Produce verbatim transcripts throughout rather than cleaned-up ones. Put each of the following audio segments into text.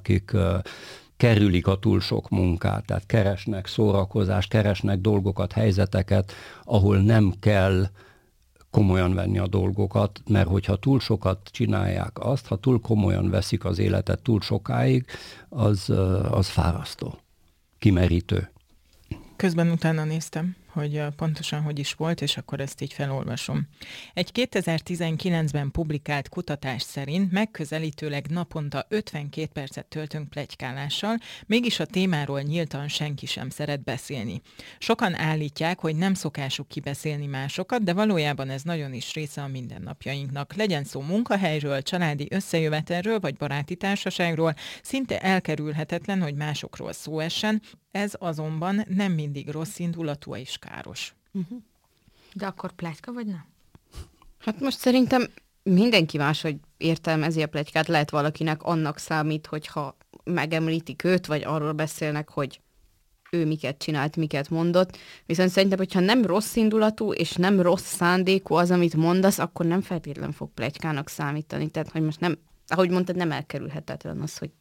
akik kerülik a túl sok munkát, tehát keresnek szórakozást, keresnek dolgokat, helyzeteket, ahol nem kell komolyan venni a dolgokat, mert hogyha túl sokat csinálják azt, ha túl komolyan veszik az életet túl sokáig, az, az fárasztó, kimerítő. Közben utána néztem, hogy pontosan hogy is volt, és akkor ezt így felolvasom. Egy kétezer-tizenkilencben publikált kutatás szerint megközelítőleg naponta ötvenkét percet töltünk pletykálással, mégis a témáról nyíltan senki sem szeret beszélni. Sokan állítják, hogy nem szokásuk kibeszélni másokat, de valójában ez nagyon is része a mindennapjainknak. Legyen szó munkahelyről, családi összejövetelről vagy baráti társaságról, szinte elkerülhetetlen, hogy másokról szó essen, ez azonban nem mindig rossz indulatú és káros. Uh-huh. De akkor pletyka, vagy nem? Hát most szerintem mindenki máshogy értelmezi a pletykát. Lehet valakinek annak számít, hogyha megemlítik őt, vagy arról beszélnek, hogy ő miket csinált, miket mondott. Viszont szerintem, hogyha nem rossz indulatú, és nem rossz szándékú az, amit mondasz, akkor nem feltétlenül fog pletykának számítani. Tehát, hogy most nem, ahogy mondtad, nem elkerülhetetlen az, hogy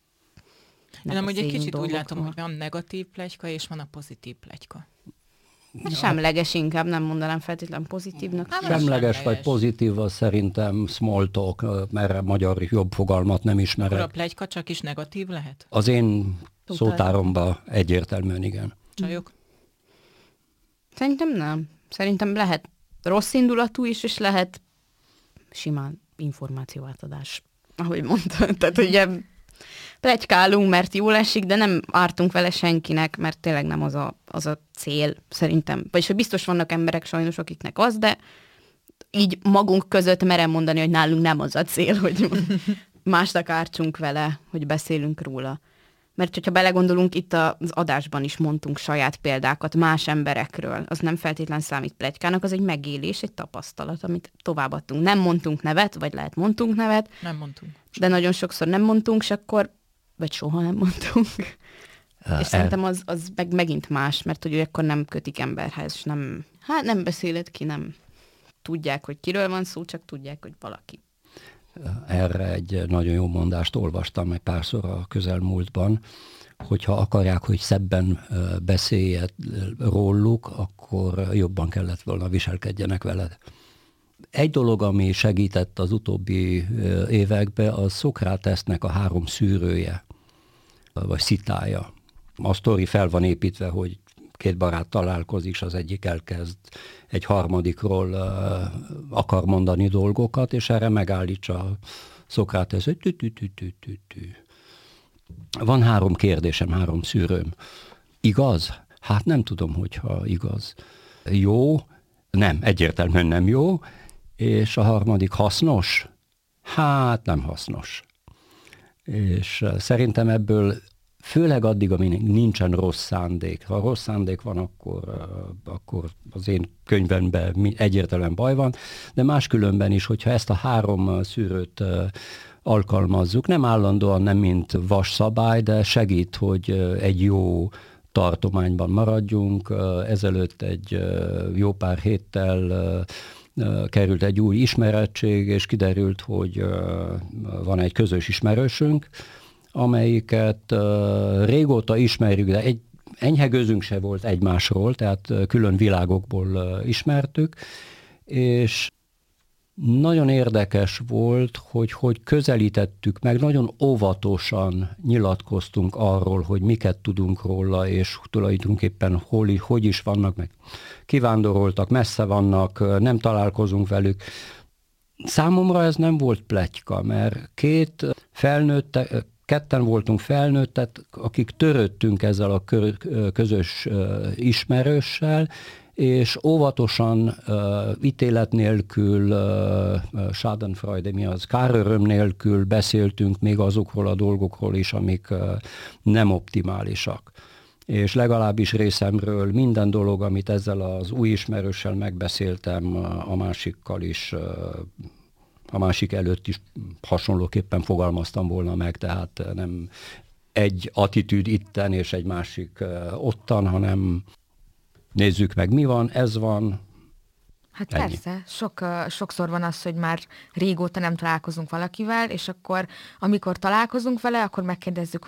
Én amúgy egy kicsit úgy látom, hogy van negatív pletyka, és van a pozitív pletyka. Semleges inkább, nem mondanám feltétlenül pozitívnak. Hát, semleges, semleges vagy pozitív, az szerintem small talk, mert magyar jobb fogalmat nem ismerek. Akkor a pletyka csak is negatív lehet? Az én szótáromban egyértelműen igen. Csajok? Szerintem nem. Szerintem lehet rossz indulatú is, és lehet simán információátadás, ahogy mondtad. Tehát ugye pletykálunk, mert jól esik, de nem ártunk vele senkinek, mert tényleg nem az a, az a cél, szerintem. Vagyis, hogy biztos vannak emberek sajnos, akiknek az, de így magunk között merem mondani, hogy nálunk nem az a cél, hogy másnak ártsunk vele, hogy beszélünk róla. Mert hogyha belegondolunk, itt az adásban is mondtunk saját példákat más emberekről, az nem feltétlen számít pletykának, az egy megélés, egy tapasztalat, amit továbbadtunk. Nem mondtunk nevet, vagy lehet mondtunk nevet. Nem mondtunk. De nagyon sokszor nem mondtunk, és akkor vagy soha nem mondtunk. Uh, és el... szerintem az, az meg megint más, mert hogy akkor nem kötik emberhez, és nem, hát nem beszéled ki, nem tudják, hogy kiről van szó, csak tudják, hogy valaki. Erre egy nagyon jó mondást olvastam egy párszor a közelmúltban, hogyha akarják, hogy szebben beszélje róluk, akkor jobban kellett volna viselkedjenek veled. Egy dolog, ami segített az utóbbi években, az Szokratesznek a három szűrője, vagy szitája. A sztori fel van építve, hogy két barát találkozik, és az egyik elkezd egy harmadikról uh, akar mondani dolgokat, és erre megállítsa Szokratesz, hogy tü-tü-tü-tü-tü. Van három kérdésem, három szűrőm. Igaz? Hát nem tudom, hogyha igaz. Jó? Nem, egyértelműen nem jó. És a harmadik hasznos? Hát nem hasznos. És szerintem ebből főleg addig, amíg nincsen rossz szándék. Ha rossz szándék van, akkor, akkor az én könyvemben egyértelműen baj van, de máskülönben is, hogyha ezt a három szűrőt alkalmazzuk, nem állandóan, nem mint vas szabály, de segít, hogy egy jó tartományban maradjunk. Ezelőtt egy jó pár héttel került egy új ismerettség, és kiderült, hogy van egy közös ismerősünk, amelyiket uh, régóta ismerjük, de egy enyhe gözünk se volt egymásról, tehát uh, külön világokból uh, ismertük, és nagyon érdekes volt, hogy hogy közelítettük meg, nagyon óvatosan nyilatkoztunk arról, hogy miket tudunk róla, és tulajdonképpen hol, hogy is vannak, meg kivándoroltak, messze vannak, nem találkozunk velük. Számomra ez nem volt pletyka, mert két felnőtt, ketten voltunk felnőttek, akik törődtünk ezzel a közös ismerőssel, és óvatosan, uh, ítélet nélkül, uh, Schadenfreude, mi az, káröröm nélkül beszéltünk még azokról a dolgokról is, amik uh, nem optimálisak. És legalábbis részemről minden dolog, amit ezzel az új ismerőssel megbeszéltem, a másikkal is, a másik előtt is hasonlóképpen fogalmaztam volna meg, tehát nem egy attitűd itten és egy másik ottan, hanem nézzük meg, mi van, ez van. Hát ennyi. Persze, Sok, uh, sokszor van az, hogy már régóta nem találkozunk valakivel, és akkor amikor találkozunk vele, akkor megkérdezzük,